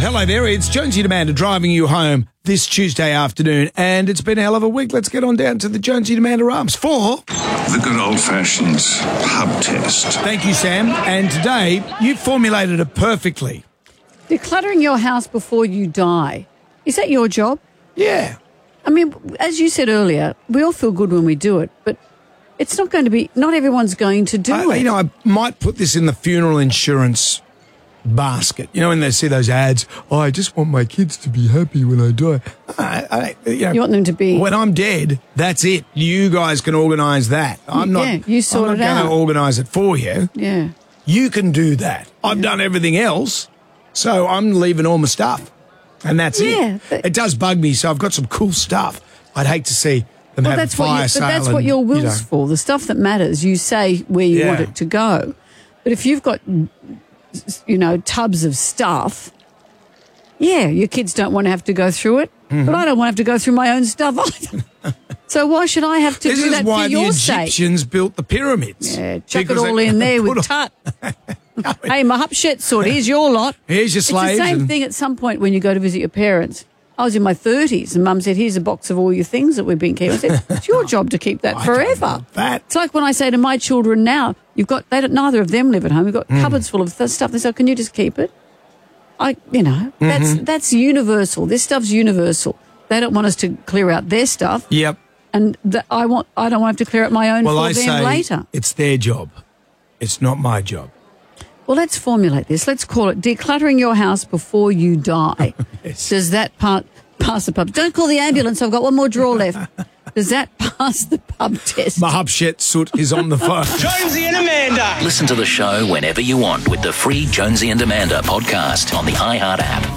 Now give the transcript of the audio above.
Hello there, it's Jonesy and Amanda driving you home this Tuesday afternoon, and it's been a hell of a week. Let's get on down to the Jonesy and Amanda arms for the good old-fashioned pub test. Thank you, Sam. And today, you formulated it perfectly. Decluttering your house before you die. Is that your job? Yeah. I mean, as you said earlier, we all feel good when we do it, but it's not going to be, not everyone's going to do it. You know, I might put this in the funeral insurance basket. You know, when they see those ads, I just want my kids to be happy when I die. You want them to be... When I'm dead, that's it. You guys can organise that. I'm not you sort it out. I'm not going to organise it for you. Yeah. You can do that. I've done everything else, so I'm leaving all my stuff. And that's it. It does bug me, so I've got some cool stuff. I'd hate to see them have a fire sale. But that's what your will's for. The stuff that matters, you say where you want it to go. But if you've got, tubs of stuff, your kids don't want to have to go through it. Mm-hmm. But I don't want to have to go through my own stuff either. So why should I have to do that for your sake? This is why the Egyptians built the pyramids. Yeah, chuck it all in there with tut. Hey, Mahupshet sort, here's your lot. Here's your slaves. It's the same thing at some point when you go to visit your parents. I was in my 30s and Mum said, here's a box of all your things that we've been keeping. I said, it's your job to keep that forever. It's like when I say to my children now, neither of them live at home. You've got cupboards full of stuff. They say, can you just keep it? That's universal. This stuff's universal. They don't want us to clear out their stuff. Yep. And I don't want to have to clear out my own for them later. It's their job. It's not my job. Well, let's formulate this. Let's call it decluttering your house before you die. Yes. Does that pass the pub? Don't call the ambulance. I've got one more drawer left. Does that pass the pub test? Mahupshet Soot is on the phone. Jonesy and Amanda. Listen to the show whenever you want with the free Jonesy and Amanda podcast on the iHeart app.